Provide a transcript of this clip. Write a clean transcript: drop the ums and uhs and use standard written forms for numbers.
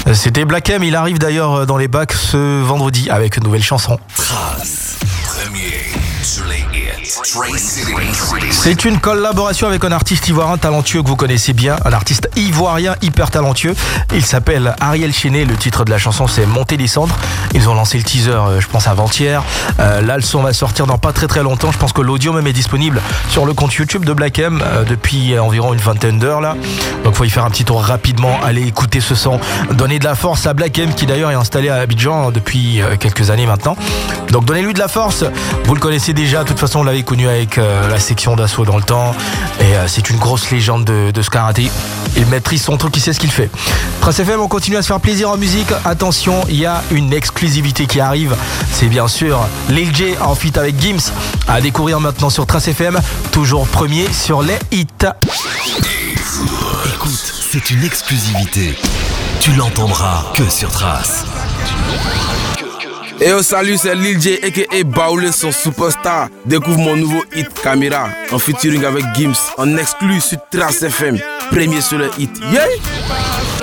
C'était Black M, il arrive d'ailleurs dans les bacs ce vendredi avec une nouvelle chanson. Trace, premier sur les hits. C'est une collaboration avec un artiste ivoirien talentueux que vous connaissez bien, un artiste ivoirien hyper talentueux. Il s'appelle Ariel Chenet, le titre de la chanson c'est Monter descendre. Ils ont lancé le teaser, je pense avant-hier. Là le son va sortir dans pas très longtemps. Je pense que l'audio même est disponible sur le compte YouTube de Black M depuis environ une vingtaine d'heures là. Donc faut y faire un petit tour rapidement, allez écouter ce son, donner de la force à Black M qui d'ailleurs est installé à Abidjan depuis quelques années maintenant. Donc donnez-lui de la force, vous le connaissez déjà, de toute façon on l'avait connu avec la section d'assaut dans le temps et c'est une grosse légende de ce karaté. Il maîtrise son truc, il sait ce qu'il fait. Trace FM, on continue à se faire plaisir en musique. Attention, il y a une exclusivité qui arrive, c'est bien sûr Lil J en feat avec Gims, à découvrir maintenant sur Trace FM, toujours premier sur les hits. Écoute, c'est une exclusivité. Tu l'entendras que sur Trace. Et salut, c'est Lil J aka Baoulé, son superstar. Découvre mon nouveau hit Caméra en featuring avec Gims en exclu sur Trace FM, premier sur le hit. Yeah!